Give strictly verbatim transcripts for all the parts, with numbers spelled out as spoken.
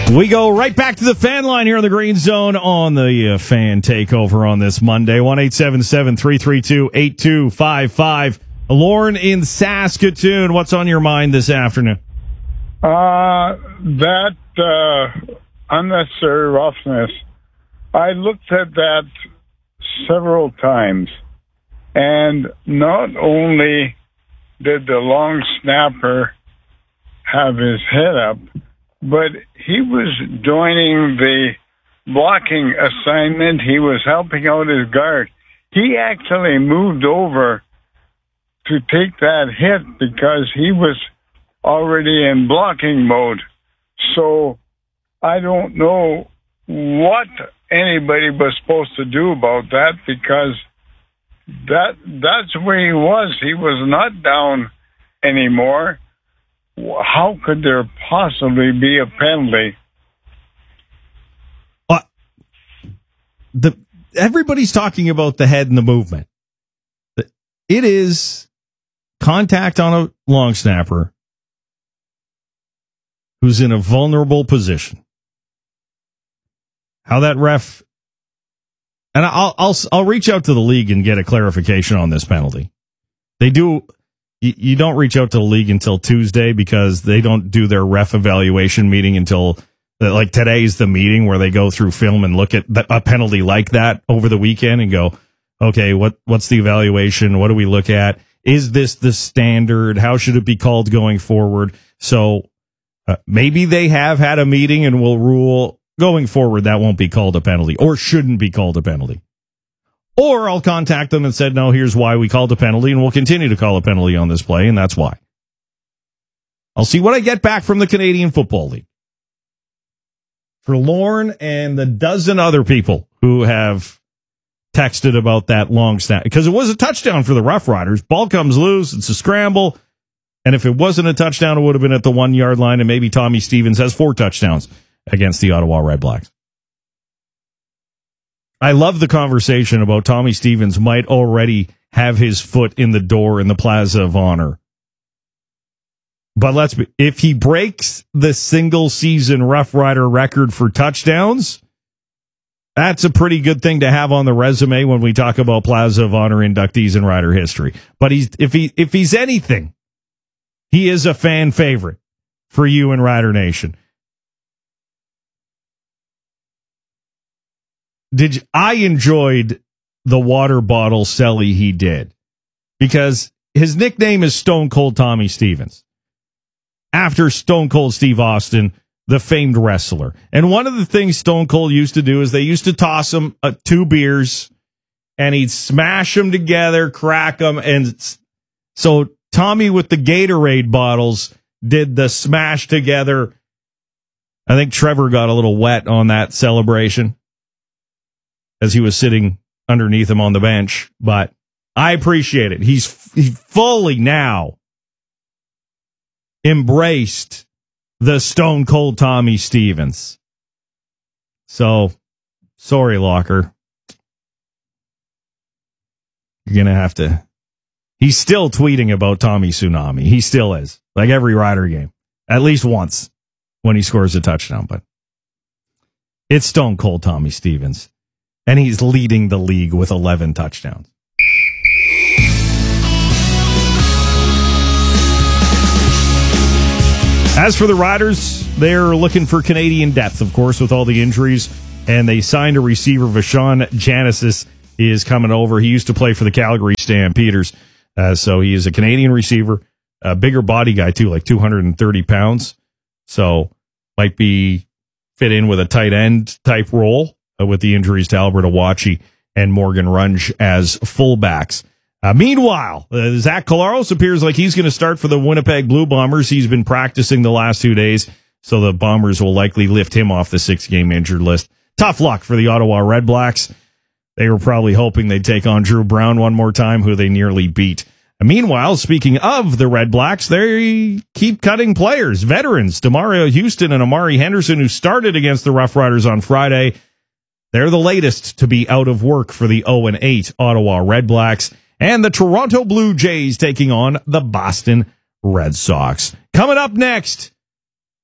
We go right back to the fan line here in the Green Zone on the uh, fan takeover on this Monday. one eight seven seven, three three two, eight two five five. Lauren in Saskatoon, what's on your mind this afternoon? Uh, that uh, unnecessary roughness. I looked at that several times, and not only did the long snapper have his head up, but he was joining the blocking assignment. He was helping out his guard. He actually moved over to take that hit because he was already in blocking mode. So I don't know what anybody was supposed to do about that, because that that's where he was. He was not down anymore. How could there possibly be a penalty? Well, the everybody's talking about the head and the movement. It is contact on a long snapper who's in a vulnerable position. How that ref, and I'll I'll I'll reach out to the league and get a clarification on this penalty. They do. You don't reach out to the league until Tuesday because they don't do their ref evaluation meeting until, like, today's the meeting where they go through film and look at a penalty like that over the weekend and go, okay, what what's the evaluation? What do we look at? Is this the standard? How should it be called going forward? So uh, maybe they have had a meeting and will rule going forward that won't be called a penalty or shouldn't be called a penalty. Or I'll contact them and said, no, here's why we called a penalty, and we'll continue to call a penalty on this play, and that's why. I'll see what I get back from the Canadian Football League. For Lauren and the dozen other people who have texted about that long snap, because it was a touchdown for the Rough Riders. Ball comes loose, it's a scramble, and if it wasn't a touchdown, it would have been at the one-yard line, and maybe Tommy Stevens has four touchdowns against the Ottawa Red Blacks. I love the conversation about Tommy Stevens might already have his foot in the door in the Plaza of Honor. But let's be, if he breaks the single season Rough Rider record for touchdowns, that's a pretty good thing to have on the resume when we talk about Plaza of Honor inductees in Rider history. But he's if he if he's anything, he is a fan favorite for you in Rider Nation. Did you, I enjoyed the water bottle celly he did, because his nickname is Stone Cold Tommy Stevens, after Stone Cold Steve Austin, the famed wrestler. And one of the things Stone Cold used to do is they used to toss him uh, two beers, and he'd smash them together, crack them, and so Tommy with the Gatorade bottles did the smash together. I think Trevor got a little wet on that celebration as he was sitting underneath him on the bench, but I appreciate it. He's he fully now embraced the Stone Cold Tommy Stevens. So, sorry, Locker. You're going to have to... He's still tweeting about Tommy Tsunami. He still is. Like every Rider game. At least once when he scores a touchdown, but it's Stone Cold Tommy Stevens. And he's leading the league with eleven touchdowns. As for the Riders, they're looking for Canadian depth, of course, with all the injuries. And they signed a receiver. Vashon Janesis is coming over. He used to play for the Calgary Stampeders. Uh, so he is a Canadian receiver, a bigger body guy, too, like two hundred thirty pounds. So might be fit in with a tight end type role, with the injuries to Albert Awachi and Morgan Runge as fullbacks. Uh, meanwhile, uh, Zach Collaros appears like he's going to start for the Winnipeg Blue Bombers. He's been practicing the last two days, so the Bombers will likely lift him off the six-game injured list. Tough luck for the Ottawa Red Blacks. They were probably hoping they'd take on Drew Brown one more time, who they nearly beat. And meanwhile, speaking of the Red Blacks, they keep cutting players. Veterans, DeMario Houston and Amari Henderson, who started against the Rough Riders on Friday, they're the latest to be out of work for the oh and eight Ottawa Red Blacks. And the Toronto Blue Jays taking on the Boston Red Sox. Coming up next,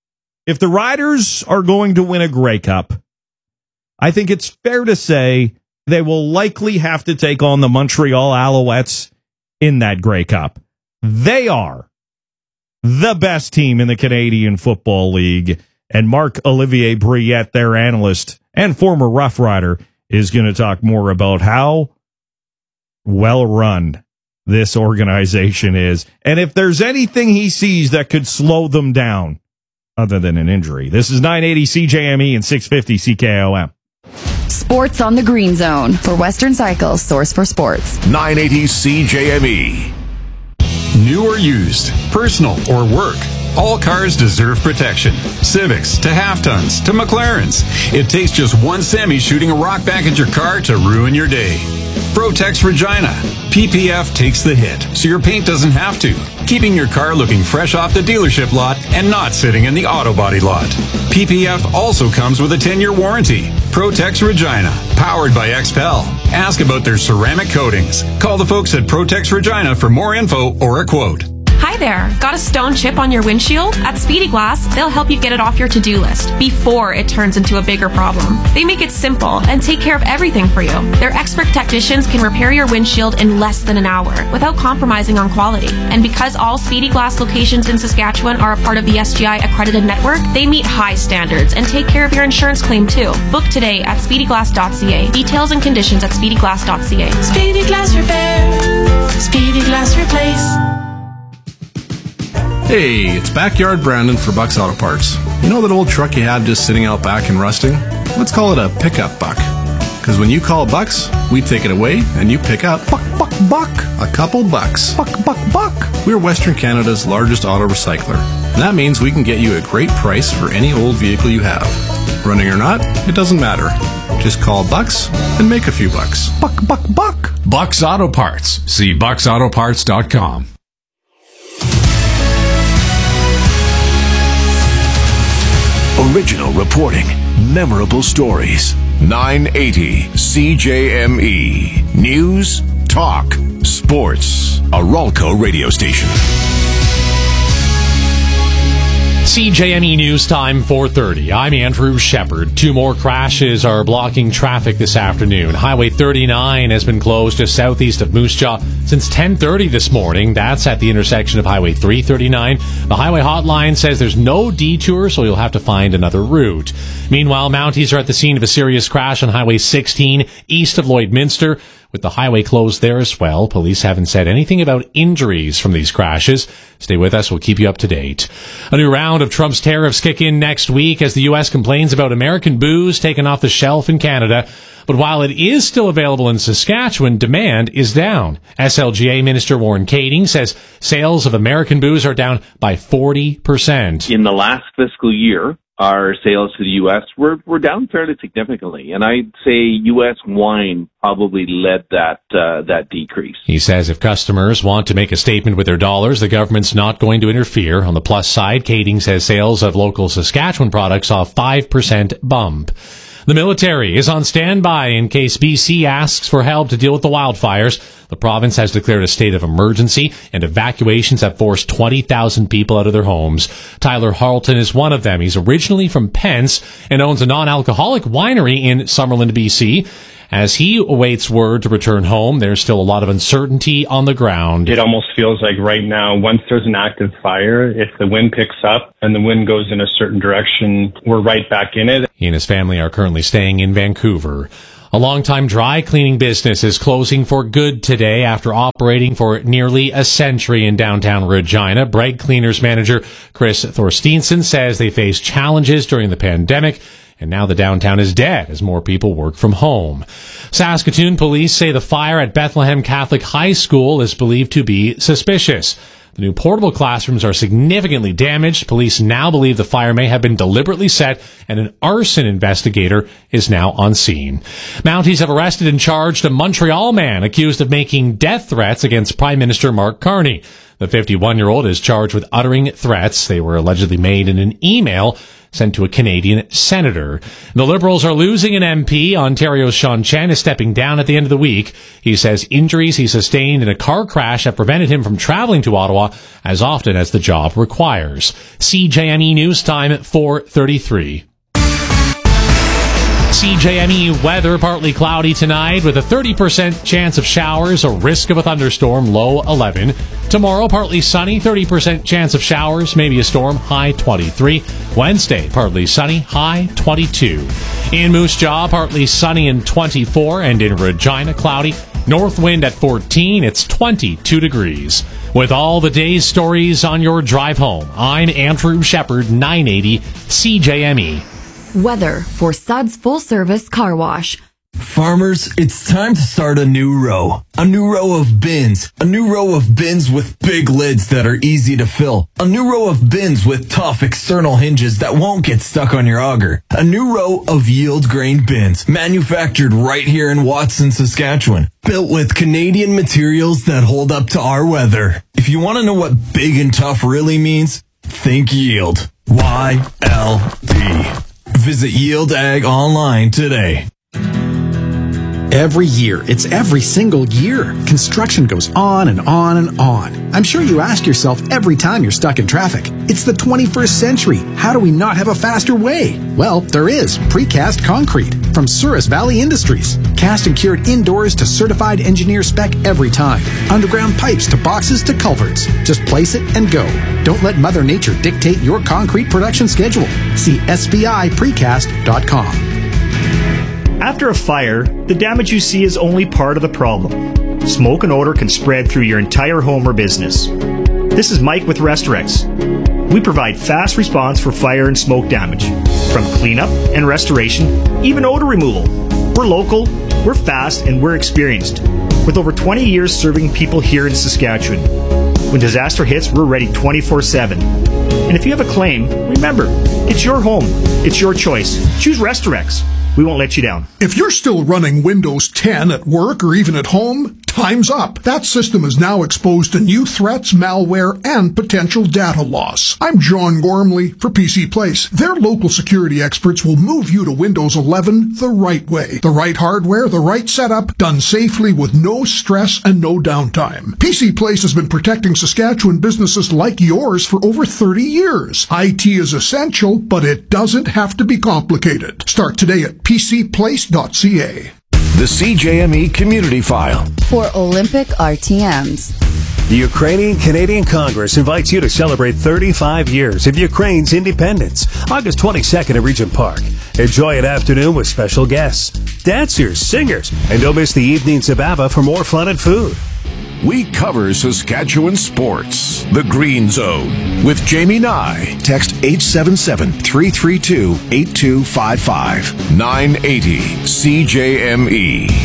if the Riders are going to win a Grey Cup, I think it's fair to say they will likely have to take on the Montreal Alouettes in that Grey Cup. They are the best team in the Canadian Football League, and Marc-Olivier Brouillette, their analyst and former Rough Rider, is going to talk more about how well run this organization is, and if there's anything he sees that could slow them down other than an injury. This is nine eighty C J M E and six fifty C K O M. Sports on the Green Zone for Western Cycle's source for sports. nine eighty C J M E. New or used, personal or work, all cars deserve protection. Civics to half-tons to McLarens. It takes just one semi shooting a rock back at your car to ruin your day. Protex Regina. P P F takes the hit, so your paint doesn't have to, keeping your car looking fresh off the dealership lot and not sitting in the auto body lot. P P F also comes with a ten-year warranty. Protex Regina, powered by X P E L. Ask about their ceramic coatings. Call the folks at Protex Regina for more info or a quote. Hi there. Got a stone chip on your windshield? At Speedy Glass, they'll help you get it off your to-do list before it turns into a bigger problem. They make it simple and take care of everything for you. Their expert technicians can repair your windshield in less than an hour without compromising on quality. And because all Speedy Glass locations in Saskatchewan are a part of the S G I accredited network, they meet high standards and take care of your insurance claim too. Book today at speedy glass dot c a. Details and conditions at speedy glass dot c a. Speedy Glass Repair. Speedy Glass Replace. Hey, it's Backyard Brandon for Buck's Auto Parts. You know that old truck you had just sitting out back and rusting? Let's call it a pickup buck. Because when you call Bucks, we take it away and you pick up buck, buck, buck, a couple bucks. Buck, buck, buck. We're Western Canada's largest auto recycler. And that means we can get you a great price for any old vehicle you have. Running or not, it doesn't matter. Just call Bucks and make a few bucks. Buck, buck, buck. Bucks Auto Parts. See bucks auto parts dot com. Original reporting, memorable stories. nine eighty C J M E. News, talk, sports. A Ralco radio station. C J M E News Time, four thirty. I'm Andrew Shepard. Two more crashes are blocking traffic this afternoon. Highway thirty-nine has been closed just southeast of Moose Jaw since ten thirty this morning. That's at the intersection of Highway three thirty-nine. The highway hotline says there's no detour, so you'll have to find another route. Meanwhile, Mounties are at the scene of a serious crash on Highway sixteen east of Lloydminster. With the highway closed there as well, police haven't said anything about injuries from these crashes. Stay with us, we'll keep you up to date. A new round of Trump's tariffs kick in next week as the U S complains about American booze taken off the shelf in Canada. But while it is still available in Saskatchewan, demand is down. S L G A Minister Warren Kading says sales of American booze are down by forty percent. In the last fiscal year, our sales to the U S were, were down fairly significantly, and I'd say U S wine probably led that uh, that decrease. He says if customers want to make a statement with their dollars, the government's not going to interfere. On the plus side, Kading says sales of local Saskatchewan products saw a five percent bump. The military is on standby in case B C asks for help to deal with the wildfires. The province has declared a state of emergency, and evacuations have forced twenty thousand people out of their homes. Tyler Harleton is one of them. He's originally from Pence and owns a non-alcoholic winery in Summerland, B C. As he awaits word to return home, there's still a lot of uncertainty on the ground. It almost feels like right now, once there's an active fire, if the wind picks up and the wind goes in a certain direction, we're right back in it. He and his family are currently staying in Vancouver. A longtime dry cleaning business is closing for good today after operating for nearly a century in downtown Regina. Bragg Cleaners manager Chris Thorsteinson says they faced challenges during the pandemic, and now the downtown is dead as more people work from home. Saskatoon police say the fire at Bethlehem Catholic High School is believed to be suspicious. The new portable classrooms are significantly damaged. Police now believe the fire may have been deliberately set, and an arson investigator is now on scene. Mounties have arrested and charged a Montreal man accused of making death threats against Prime Minister Mark Carney. The fifty-one-year-old is charged with uttering threats. They were allegedly made in an email sent to a Canadian senator. The Liberals are losing an M P. Ontario's Sean Chen is stepping down at the end of the week. He says injuries he sustained in a car crash have prevented him from traveling to Ottawa as often as the job requires. C J M E News Time at four thirty-three. C J M E weather, partly cloudy tonight with a thirty percent chance of showers, a risk of a thunderstorm, low eleven. Tomorrow, partly sunny, thirty percent chance of showers, maybe a storm, high twenty-three. Wednesday, partly sunny, high twenty-two. In Moose Jaw, partly sunny and twenty-four, and in Regina, cloudy. North wind at fourteen, it's twenty-two degrees. With all the day's stories on your drive home, I'm Andrew Shepard, nine eighty C J M E. Weather for Suds Full Service Car Wash. Farmers, it's time to start a new row. A new row of bins. A new row of bins with big lids that are easy to fill. A new row of bins with tough external hinges that won't get stuck on your auger. A new row of yield grain bins, manufactured right here in Watson, Saskatchewan. Built with Canadian materials that hold up to our weather. If you want to know what big and tough really means, think yield. Y L D. Visit Yield Ag online today. Every year, it's every single year. Construction goes on and on and on. I'm sure you ask yourself every time you're stuck in traffic, it's the twenty-first century. How do we not have a faster way? Well, there is precast concrete from Souris Valley Industries. Cast and cured indoors to certified engineer spec every time. Underground pipes to boxes to culverts. Just place it and go. Don't let Mother Nature dictate your concrete production schedule. See S V I precast dot com. After a fire, the damage you see is only part of the problem. Smoke and odor can spread through your entire home or business. This is Mike with Restorex. We provide fast response for fire and smoke damage, from cleanup and restoration, even odor removal. We're local, we're fast, and we're experienced, with over twenty years serving people here in Saskatchewan. When disaster hits, we're ready twenty-four seven. And if you have a claim, remember, it's your home, it's your choice. Choose Restorex. We won't let you down. If you're still running Windows ten at work or even at home, time's up. That system is now exposed to new threats, malware, and potential data loss. I'm John Gormley for P C Place. Their local security experts will move you to Windows eleven the right way. The right hardware, the right setup, done safely with no stress and no downtime. P C Place has been protecting Saskatchewan businesses like yours for over thirty years. I T is essential, but it doesn't have to be complicated. Start today at p c place dot c a. The C J M E Community File. For Olympic R T Ms. The Ukrainian-Canadian Congress invites you to celebrate thirty-five years of Ukraine's independence, August twenty-second at Regent Park. Enjoy an afternoon with special guests, dancers, singers, and don't miss the evening Zabava for more fun and food. We cover Saskatchewan sports. The Green Zone with Jamie Nye. Text eight seven seven, three three two, eight two five five. nine eighty C J M E.